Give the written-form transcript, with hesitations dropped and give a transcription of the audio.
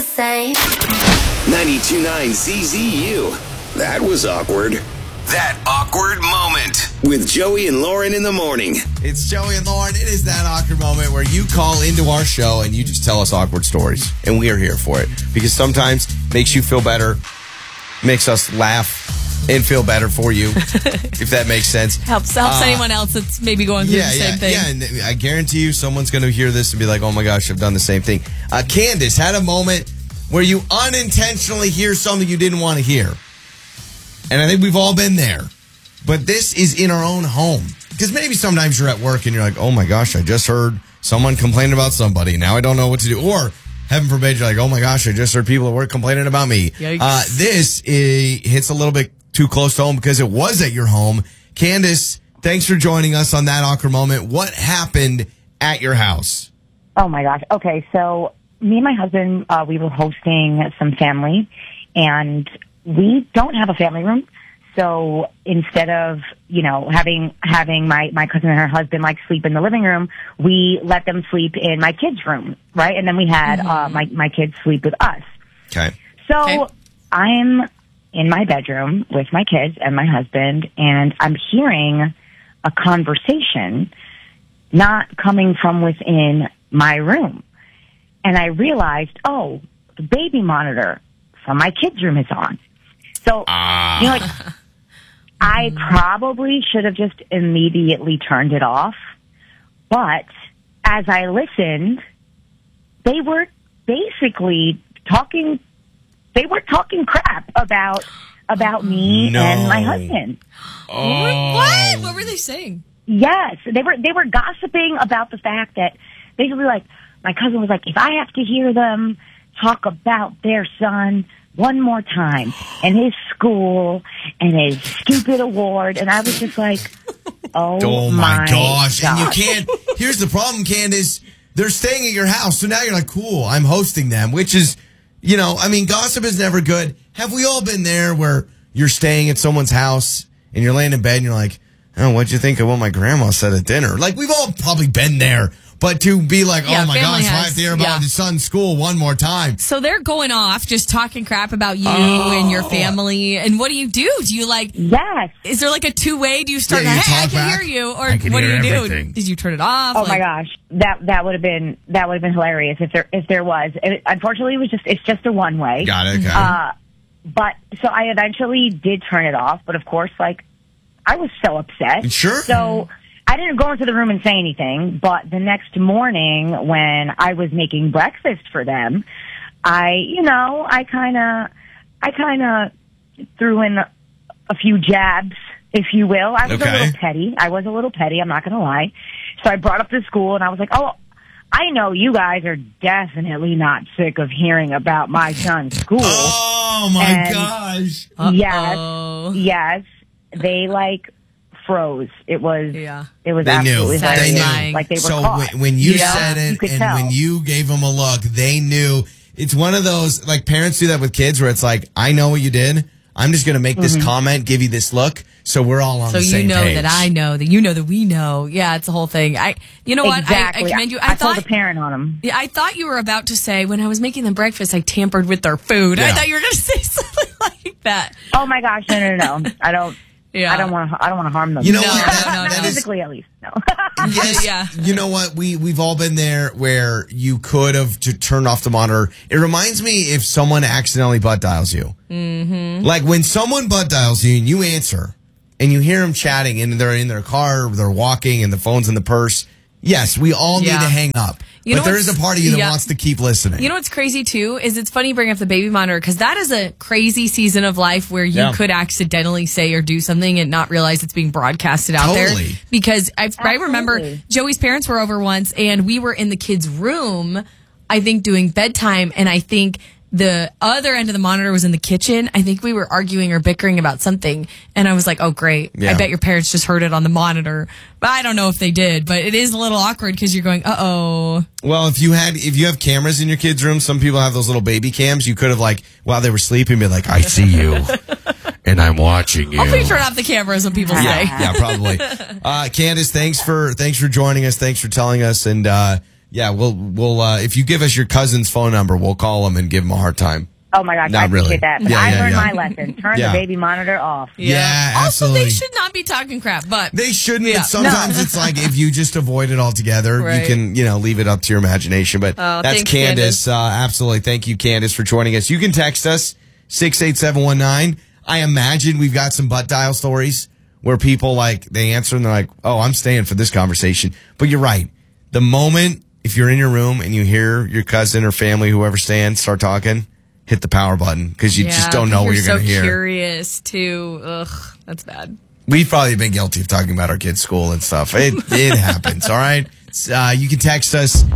same. 92.9 CZU. That was awkward. That awkward moment with Joey and Lauren in the morning. It's Joey and Lauren. It is that awkward moment where you call into our show and you just tell us awkward stories. And we are here for it. Because sometimes it makes you feel better, makes us laugh and feel better for you, if that makes sense. Helps anyone else that's maybe going through the same thing. Yeah, and I guarantee you someone's going to hear this and be like, oh my gosh, I've done the same thing. Candace had a moment where you unintentionally hear something you didn't want to hear. And I think we've all been there. But this is in our own home. Because maybe sometimes you're at work and you're like, oh my gosh, I just heard someone complain about somebody. Now I don't know what to do. Or, heaven forbid, you're like, oh my gosh, I just heard people at work complaining about me. This hits a little bit too close to home because it was at your home. Candace, thanks for joining us on that awkward moment. What happened at your house? Oh my gosh. Okay, so me and my husband, we were hosting some family, and we don't have a family room. So instead of, having my cousin and her husband sleep in the living room, we let them sleep in my kids' room, right? And then we had my kids sleep with us. Okay. So I'm in my bedroom with my kids and my husband, and I'm hearing a conversation not coming from within my room. And I realized, the baby monitor from my kids' room is on. So, I probably should have just immediately turned it off. But as I listened, they were basically talking crap about me and my husband. What? What were they saying? Yes, they were gossiping about the fact that basically, my cousin was like, if I have to hear them talk about their son one more time and his school and his stupid award, and I was just like, oh my gosh. And you can't. Here's the problem, Candace. They're staying at your house, so now you're like, cool, I'm hosting them, which is, gossip is never good. Have we all been there where you're staying at someone's house and you're laying in bed and you're like, oh, what'd you think of what my grandma said at dinner? We've all probably been there. But to be like, oh my gosh, I have to hear about his son's school one more time. So they're going off, just talking crap about you and your family. And what do? Do you Yes. Is there a two-way? Do you start, hey, I can hear you? Or what do you do? Did you turn it off? Oh my gosh. That would have been hilarious if there was. Unfortunately, it's just a one-way. Got it. Okay. But so I eventually did turn it off. But of course, I was so upset. Sure. So I didn't go into the room and say anything, but the next morning when I was making breakfast for them, I kind of threw in a few jabs, if you will. I was a little petty. I'm not going to lie. So I brought up the school and I was like, oh, I know you guys are definitely not sick of hearing about my son's school. Oh my gosh. Yes. They froze. It was they absolutely knew. Like they were so caught. when you said it and when you gave them a look, they knew. It's one of those, parents do that with kids where it's like, I know what you did. I'm just going to make this comment, give you this look, so we're all on the same page. So you know that I know, that you know that we know. Yeah, it's the whole thing. Exactly. I commend you. I told a parent on them. Yeah, I thought you were about to say, when I was making them breakfast, I tampered with their food. Yeah. I thought you were going to say something like that. Oh my gosh, no. I don't. Yeah. I don't want to harm them. You know what? No. Physically, at least. No. Yes. Yeah. You know what? We've all been there where you could have turned off the monitor. It reminds me if someone accidentally butt dials you. Mm-hmm. When someone butt dials you and you answer and you hear them chatting and they're in their car, they're walking and the phone's in the purse. Yes, we all need to hang up. But there is a part of you that wants to keep listening. You know what's crazy, too, is it's funny you bring up the baby monitor, because that is a crazy season of life where you could accidentally say or do something and not realize it's being broadcasted out there. Because I remember Joey's parents were over once, and we were in the kids' room, I think, doing bedtime, and I think the other end of the monitor was in the kitchen. I think we were arguing or bickering about something. And I was like, oh, great. Yeah. I bet your parents just heard it on the monitor. But I don't know if they did. But it is a little awkward because you're going, uh-oh. Well, if you have cameras in your kids' room, some people have those little baby cams. You could have, while they were sleeping, be like, I see you. And I'm watching you. Hopefully turn off the cameras when people say. Yeah, probably. Candace, thanks for joining us. Thanks for telling us. And Yeah, we'll if you give us your cousin's phone number, we'll call him and give him a hard time. Oh my gosh, Not I appreciate really. that. But I learned my lesson. Turn the baby monitor off. Yeah, also, absolutely. they should not be talking crap, but They shouldn't. But sometimes it's like if you just avoid it altogether, you can, leave it up to your imagination. But that's thanks, Candace. Absolutely. Thank you, Candace, for joining us. You can text us 68719. I imagine we've got some butt dial stories where people they answer and they're like, "Oh, I'm staying for this conversation." But you're right. The moment if you're in your room and you hear your cousin or family, whoever's staying, start talking, hit the power button because you just don't know what you're going to hear. You're so curious too. Ugh, that's bad. We've probably been guilty of talking about our kids' school and stuff. It happens, all right? You can text us